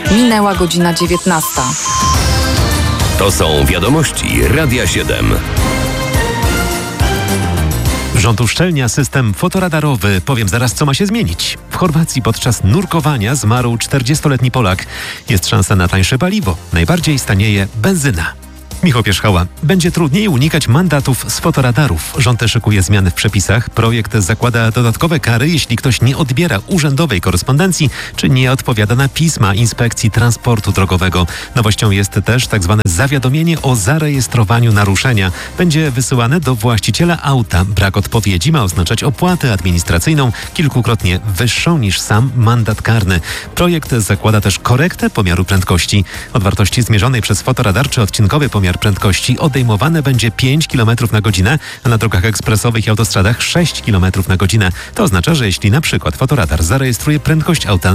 Minęła godzina 19. To są wiadomości Radia 7. Rząd uszczelnia system fotoradarowy. Powiem zaraz, co ma się zmienić. W Chorwacji podczas nurkowania zmarł 40-letni Polak. Jest szansa na tańsze paliwo. Najbardziej stanieje benzyna. Michał Pierzchała. Będzie trudniej unikać mandatów z fotoradarów. Rząd szykuje zmiany w przepisach. Projekt zakłada dodatkowe kary, jeśli ktoś nie odbiera urzędowej korespondencji, czy nie odpowiada na pisma Inspekcji Transportu Drogowego. Nowością jest też tzw. zawiadomienie o zarejestrowaniu naruszenia. Będzie wysyłane do właściciela auta. Brak odpowiedzi ma oznaczać opłatę administracyjną kilkukrotnie wyższą niż sam mandat karny. Projekt zakłada też korektę pomiaru prędkości. Od wartości zmierzonej przez fotoradar czy odcinkowy pomiar prędkości odejmowane będzie 5 km na godzinę, a na drogach ekspresowych i autostradach 6 km na godzinę. To oznacza, że jeśli na przykład fotoradar zarejestruje prędkość auta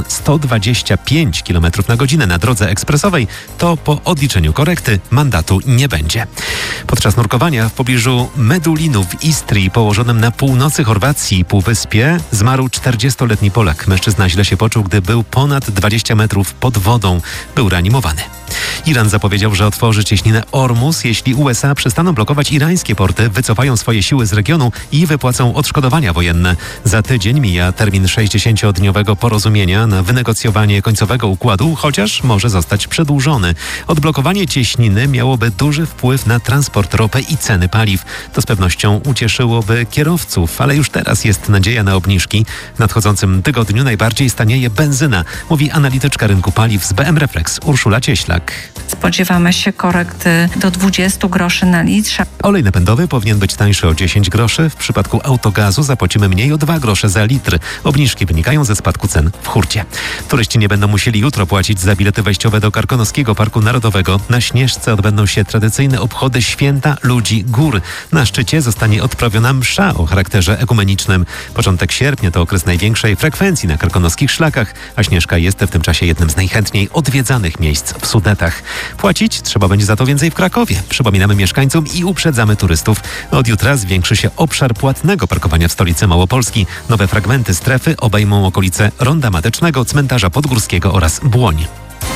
125 km na godzinę na drodze ekspresowej, to po odliczeniu korekty mandatu nie będzie. Podczas nurkowania w pobliżu Medulinu w Istrii, położonym na północy Chorwacji, półwyspie, zmarł 40-letni Polak. Mężczyzna źle się poczuł, gdy był ponad 20 metrów pod wodą. Był reanimowany. Iran zapowiedział, że otworzy cieśninę Ormus, jeśli USA przestaną blokować irańskie porty, wycofają swoje siły z regionu i wypłacą odszkodowania wojenne. Za tydzień mija termin 60-dniowego porozumienia na wynegocjowanie końcowego układu, chociaż może zostać przedłużony. Odblokowanie cieśniny miałoby duży wpływ na transport ropy i ceny paliw. To z pewnością ucieszyłoby kierowców, ale już teraz jest nadzieja na obniżki. W nadchodzącym tygodniu najbardziej stanieje benzyna, mówi analityczka rynku paliw z BM Reflex Urszula Cieślak. Spodziewamy się korekty do 20 groszy na litrze. Olej napędowy powinien być tańszy o 10 groszy. W przypadku autogazu zapłacimy mniej o 2 grosze za litr. Obniżki wynikają ze spadku cen w hurcie. Turyści nie będą musieli jutro płacić za bilety wejściowe do Karkonoskiego Parku Narodowego. Na Śnieżce odbędą się tradycyjne obchody Święta Ludzi Gór. Na szczycie zostanie odprawiona msza o charakterze ekumenicznym. Początek sierpnia to okres największej frekwencji na karkonoskich szlakach, a Śnieżka jest w tym czasie jednym z najchętniej odwiedzanych miejsc w Sudetach. Płacić trzeba będzie za to więcej w Krakowie. Przypominamy mieszkańcom i uprzedzamy turystów. Od jutra zwiększy się obszar płatnego parkowania w stolicy Małopolski. Nowe fragmenty strefy obejmą okolice Ronda Matecznego, Cmentarza Podgórskiego oraz Błoń.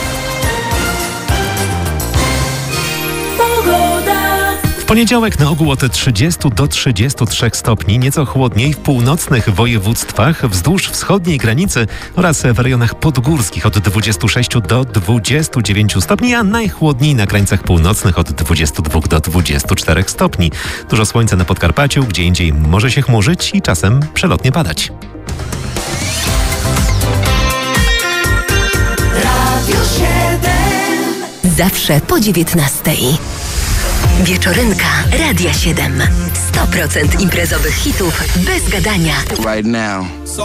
W poniedziałek na ogół od 30 do 33 stopni, nieco chłodniej w północnych województwach wzdłuż wschodniej granicy oraz w rejonach podgórskich od 26 do 29 stopni, a najchłodniej na krańcach północnych od 22 do 24 stopni. Dużo słońca na Podkarpaciu, gdzie indziej może się chmurzyć i czasem przelotnie padać. Radio 7. Zawsze po 19. Wieczorynka Radia 7. 100% imprezowych hitów bez gadania. Right now.